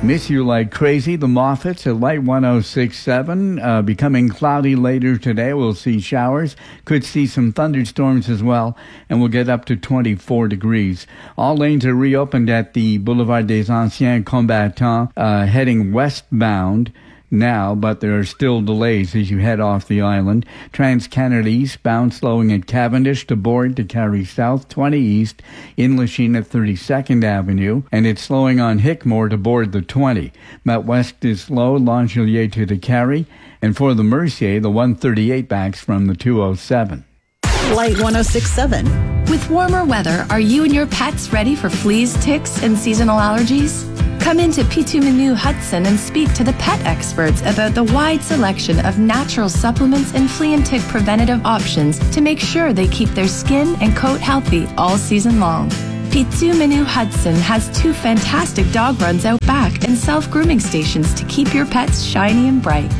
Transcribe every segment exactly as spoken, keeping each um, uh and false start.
Miss You Like Crazy, the Moffats at Light one oh six point seven. Uh, becoming cloudy later today. We'll see showers. Could see some thunderstorms as well. And we'll get up to twenty-four degrees. All lanes are reopened at the Boulevard des Anciens Combattants, uh, heading westbound now, but there are still delays as you head off the island. Trans-Canada eastbound slowing at Cavendish to board to carry south twenty east in Lachine at thirty-second Avenue, and it's slowing on Hickmore to board the twenty. Met West is slow, Langelier to the Carry, and for the Mercier, the one thirty-eight backs from the two oh seven. Light one oh six point seven. With warmer weather, are you and your pets ready for fleas, ticks, and seasonal allergies? Come into Pitu Menu Hudson and speak to the pet experts about the wide selection of natural supplements and flea and tick preventative options to make sure they keep their skin and coat healthy all season long. Pitu Menu Hudson has two fantastic dog runs out back and self-grooming stations to keep your pets shiny and bright.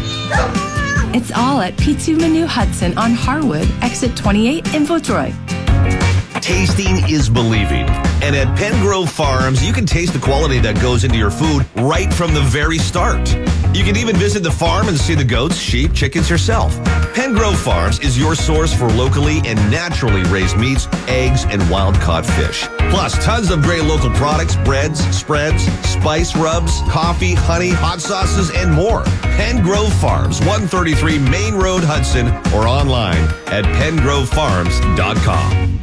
It's all at Pitu Menu Hudson on Harwood, exit twenty-eight in Vaudreuil. Tasting is believing. And at Pengrove Farms, you can taste the quality that goes into your food right from the very start. You can even visit the farm and see the goats, sheep, chickens yourself. Pengrove Farms is your source for locally and naturally raised meats, eggs, and wild-caught fish. Plus, tons of great local products, breads, spreads, spice rubs, coffee, honey, hot sauces, and more. Pengrove Farms, one thirty-three Main Road, Hudson, or online at pengrove farms dot com.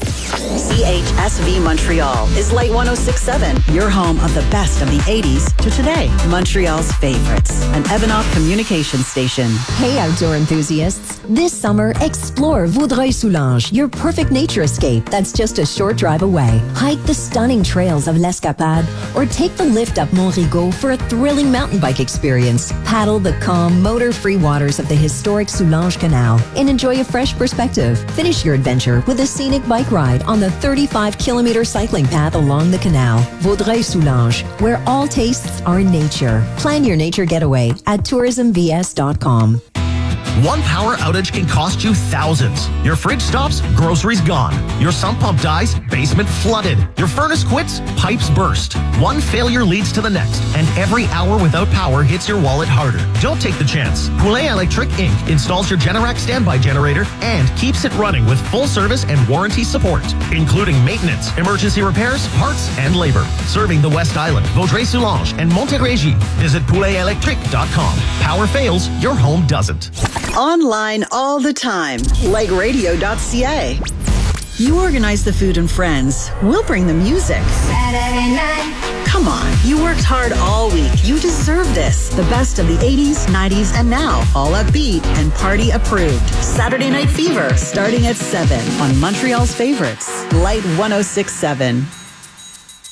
C H S V Montreal is Light one oh six point seven, your home of the best of the eighties to today. Montreal's favorites, an Evanoff communication station. Hey, outdoor enthusiasts. This summer, explore Vaudreuil-Soulanges, your perfect nature escape that's just a short drive away. Hike the stunning trails of l'Escapade or take the lift up Mont Rigaud for a thrilling mountain bike experience. Paddle the calm, motor-free waters of the historic Soulanges Canal and enjoy a fresh perspective. Finish your adventure with a scenic bike ride on the thirty-five kilometer cycling path along the canal. Vaudreuil-Soulanges, where all tastes are nature. Plan your nature getaway at tourism v s dot com. One power outage can cost you thousands. Your fridge stops, groceries gone. Your sump pump dies, basement flooded. Your furnace quits, pipes burst. One failure leads to the next, and every hour without power hits your wallet harder. Don't take the chance. Poulet Electric Incorporated installs your Generac standby generator and keeps it running with full service and warranty support, including maintenance, emergency repairs, parts, and labor. Serving the West Island, Vaudreuil-Soulanges, and Montérégie. Visit poulet electric dot com. Power fails, your home doesn't. Online all the time. like radio dot c a. You organize the food and friends. We'll bring the music. Saturday night. Come on, you worked hard all week. You deserve this. The best of the eighties, nineties, and now. All upbeat and party approved. Saturday Night Fever, starting at seven on Montreal's favorites. Light one oh six point seven.